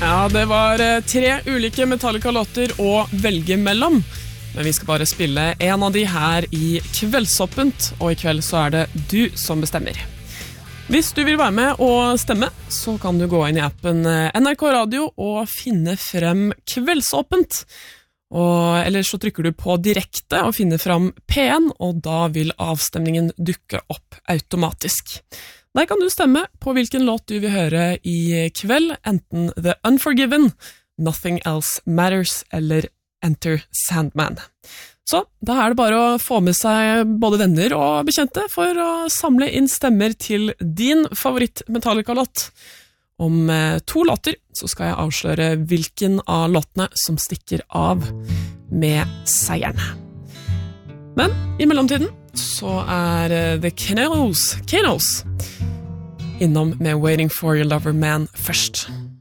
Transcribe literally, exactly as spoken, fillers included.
Ja, det var tre ulike Metallica-låter å velge mellom. Men vi skal bare spille en av de her i Kveldsåpent, og i kveld så er det du som bestemmer. Hvis du vil være med og stemme, så kan du gå inn i appen N R K Radio og finne frem Kveldsåpent. Og ellers så trykker du på direkte og finner frem P en, og da vil avstemningen dukke opp automatisk. Der kan du stemme på hvilken låt du vil høre i kveld, enten The Unforgiven, Nothing Else Matters eller Enter Sandman. Så da er det bare å få med seg både venner og bekjente for å samle inn stemmer til din favoritt Metallica-låt. Om to låter så skal jeg avsløre hvilken av låtene som stikker av med seieren. Men i mellomtiden så er The Kanoes, Kanoes innom med Waiting for Your Lover Man først.